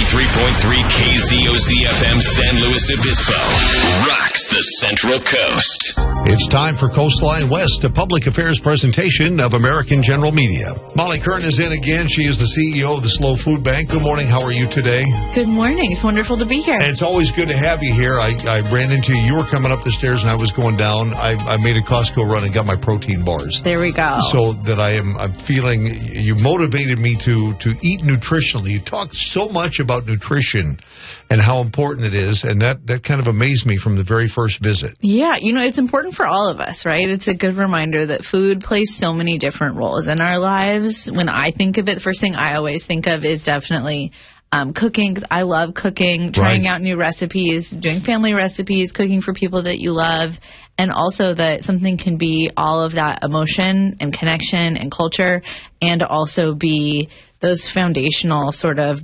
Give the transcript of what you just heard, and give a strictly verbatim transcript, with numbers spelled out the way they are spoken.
ninety-three point three K Z O Z F M San Luis Obispo rocks the Central Coast. It's time for Coastline West, a public affairs presentation of American General Media. Molly Kern is in again. She is the C E O of the Slow Food Bank. Good morning. How are you today? Good morning. It's wonderful to be here. And it's always good to have you here. I, I ran into you. You were coming up the stairs and I was going down. I, I made a Costco run and got my protein bars. There we go. So that I am I'm feeling, you motivated me to, to eat nutritionally. You talk so much about nutrition and how important it is. And that, that kind of amazed me from the very first visit. Yeah, you know, it's important for all of us, right? It's a good reminder that food plays so many different roles in our lives. When I think of it, the first thing I always think of is definitely um, cooking. 'Cause I love cooking, trying Right. out new recipes, doing family recipes, cooking for people that you love. And also that something can be all of that emotion and connection and culture, and also be those foundational sort of